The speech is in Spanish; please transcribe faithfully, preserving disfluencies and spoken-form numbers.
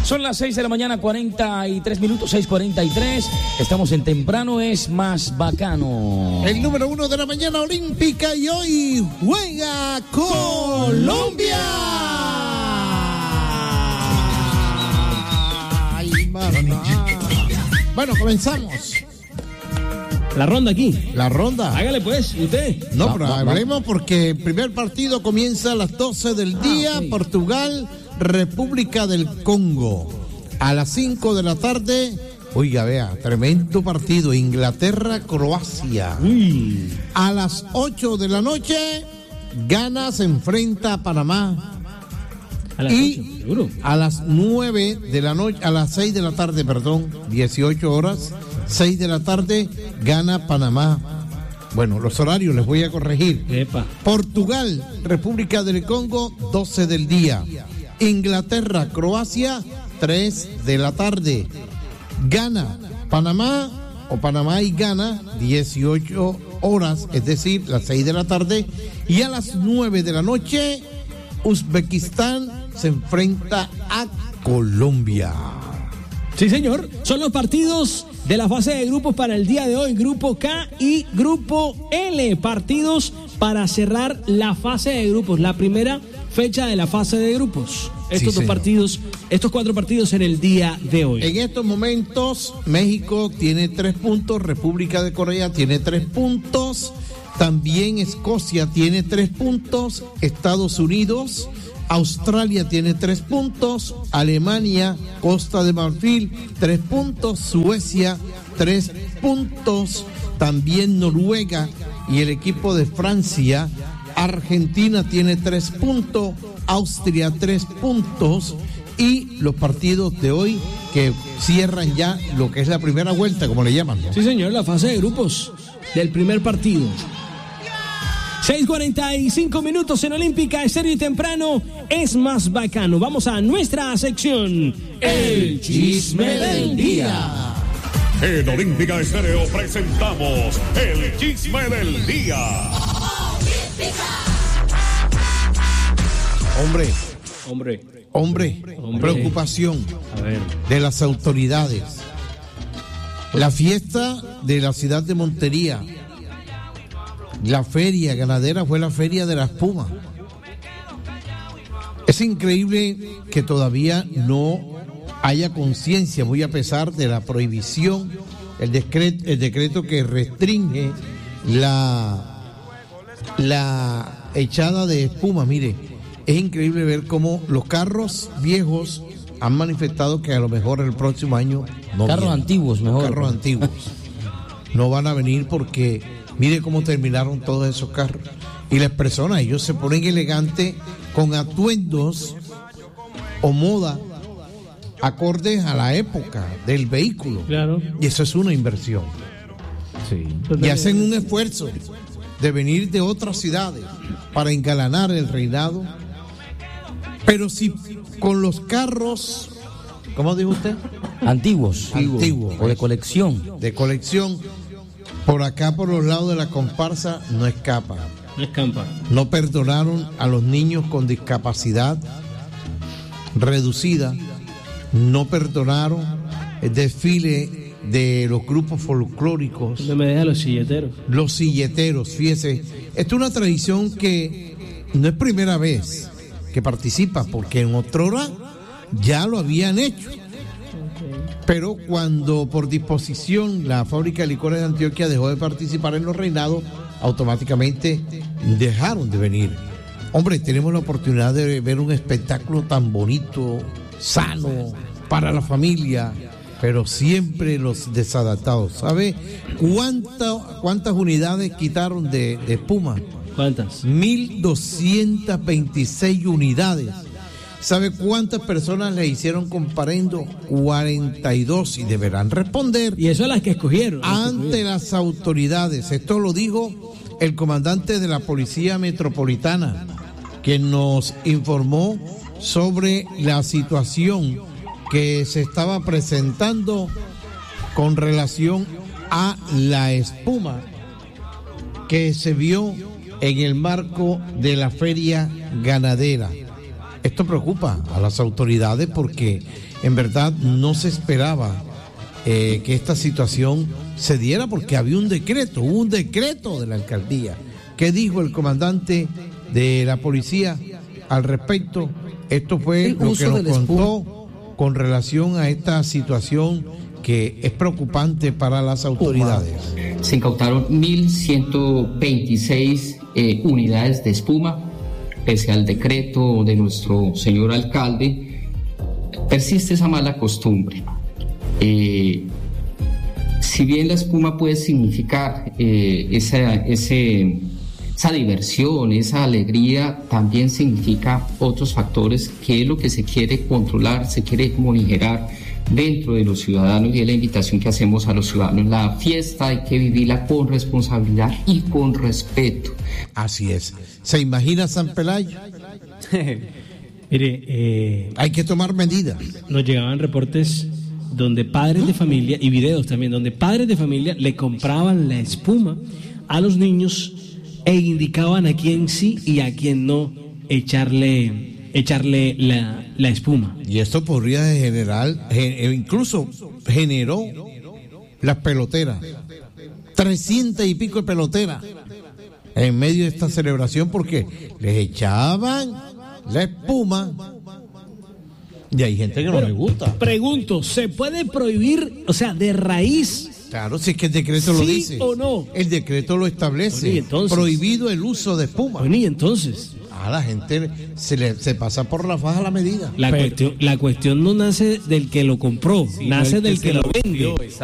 Son las seis de la mañana, cuarenta y tres minutos, seis cuarenta y tres. Estamos en Temprano es más bacano. El número uno de la mañana olímpica y hoy juega Colombia. Ay, mamá. Bueno, comenzamos. La ronda aquí. La ronda. Hágale pues, usted. No, Va, pero va, hablemos porque el primer partido comienza a las doce del día. Ah, okay. Portugal, República del Congo. A las cinco de la tarde, oiga, vea, tremendo partido. Inglaterra, Croacia. Uy. A las ocho de la noche, Ghana se enfrenta a Panamá. A las Y ocho, seguro. a las nueve de la noche, a las seis de la tarde, perdón, dieciocho horas, seis de la tarde, gana Panamá. Bueno, los horarios les voy a corregir. Epa. Portugal, República del Congo, doce del día. Inglaterra, Croacia, tres de la tarde. Ghana, Panamá, o Panamá y Ghana, dieciocho horas, es decir, las seis de la tarde. Y a las nueve de la noche, Uzbekistán se enfrenta a Colombia. Sí, señor. Son los partidos de la fase de grupos para el día de hoy. Grupo K y Grupo L. Partidos para cerrar la fase de grupos. La primera fecha de la fase de grupos. Estos Sí, dos señor. partidos, estos cuatro partidos en el día de hoy. En estos momentos, México tiene tres puntos, República de Corea tiene tres puntos, también Escocia tiene tres puntos, Estados Unidos, Australia tiene tres puntos, Alemania, Costa de Marfil, tres puntos, Suecia, tres puntos, también Noruega y el equipo de Francia, Argentina tiene tres puntos, Austria tres puntos y los partidos de hoy que cierran ya lo que es la primera vuelta, como le llaman, ¿no? Sí, señor, la fase de grupos del primer partido. seis cuarenta y cinco minutos en Olímpica, Estéreo y Temprano es más bacano. Vamos a nuestra sección, El Chisme del Día. En Olímpica Estéreo presentamos el Chisme del Día. Hombre, Hombre, hombre, Hombre. preocupación a ver. de las autoridades. La fiesta de la ciudad de Montería, la feria ganadera fue la feria de la espuma. Es increíble que todavía no haya conciencia, muy a pesar de la prohibición, el decreto, el decreto que restringe la, la echada de espuma. Mire, es increíble ver cómo los carros viejos han manifestado que a lo mejor el próximo año no Carros vienen. antiguos, mejor. Carros antiguos no van a venir porque mire cómo terminaron todos esos carros. Y las personas, ellos se ponen elegantes con atuendos o moda acordes a la época del vehículo. Claro. Y eso es una inversión. Sí. Y hacen un esfuerzo de venir de otras ciudades para engalanar el reinado. Pero si con los carros, ¿cómo dijo usted? Antiguos. Antiguos. O de colección. De colección, por acá por los lados de la comparsa no escapa. No escampa. No perdonaron a los niños con discapacidad reducida, no perdonaron el desfile de los grupos folclóricos, No me deja los silleteros. los silleteros. Fíjese, esta es una tradición que no es primera vez que participa, porque en otrora ya lo habían hecho. Pero cuando por disposición la fábrica de licores de Antioquia dejó de participar en los reinados, automáticamente dejaron de venir. Hombre, tenemos la oportunidad de ver un espectáculo tan bonito, sano, para la familia, pero siempre los desadaptados. ¿Sabe cuánta, cuántas unidades quitaron de, de espuma? ¿Cuántas? mil doscientas veintiséis unidades. ¿Sabe cuántas personas le hicieron comparendo? cuarenta y dos, y deberán responder Y eso es las que escogieron. las que ante escogieron. las autoridades. Esto lo dijo el comandante de la Policía Metropolitana, quien nos informó sobre la situación que se estaba presentando con relación a la espuma que se vio en el marco de la feria ganadera. esto preocupa a las autoridades porque en verdad no se esperaba eh, que esta situación se diera porque había un decreto, hubo un decreto de la alcaldía. ¿Qué dijo el comandante de la policía al respecto? Esto fue El lo uso que nos del contó espuma. con relación a esta situación que es preocupante para las autoridades. Se incautaron mil ciento veintiséis eh, unidades de espuma, pese al decreto de nuestro señor alcalde. Persiste esa mala costumbre. Eh, si bien la espuma puede significar eh, esa, ese, esa diversión, esa alegría, también significa otros factores que es lo que se quiere controlar, se quiere morigerar dentro de los ciudadanos, y es la invitación que hacemos a los ciudadanos. La fiesta hay que vivirla con responsabilidad y con respeto. Así es. ¿Se imagina San Pelayo? Mire, eh, hay que tomar medidas. Nos llegaban reportes donde padres de familia, y videos también, donde padres de familia le compraban la espuma a los niños e indicaban a quién sí y a quién no echarle, echarle la, la espuma. Y esto podría generar, incluso generó las peloteras, trescientas y pico de peloteras en medio de esta celebración porque les echaban la espuma. Y hay gente que no le gusta. Pregunto, ¿se puede prohibir, o sea, de raíz? Claro, si es que el decreto lo ¿Sí dice. o no? El decreto lo establece. Bueno, ¿y entonces? Prohibido el uso de espuma. Bueno, ¿y entonces? A la gente se le se pasa por la faja la medida. La cuestión, la cuestión no nace del que lo compró, Sí, nace no el del que que se lo lo vende. vendió,